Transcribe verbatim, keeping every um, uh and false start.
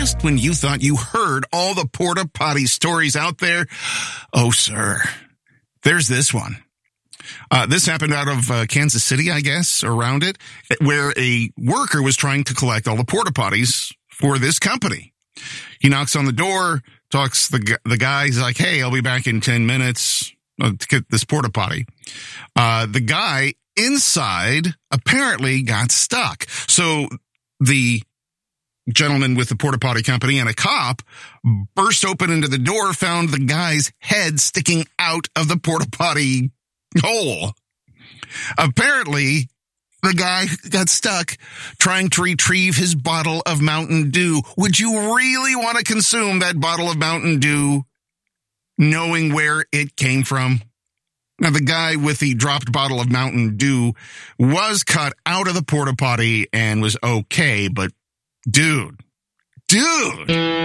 just when you thought you heard all the porta potty stories out there, oh, sir, there's this one. Uh, this happened out of uh, Kansas City, I guess, around it, where a worker was trying to collect all the porta potties for this company. He knocks on the door, talks the the guy. He's like, "Hey, I'll be back in ten minutes to get this porta potty." Uh, the guy inside apparently got stuck. So the gentleman with the porta potty company and a cop burst open into the door, found the guy's head sticking out of the porta potty hole. Apparently, the guy got stuck trying to retrieve his bottle of Mountain Dew. Would you really want to consume that bottle of Mountain Dew knowing where it came from? Now, the guy with the dropped bottle of Mountain Dew was cut out of the porta potty and was okay, but dude, dude.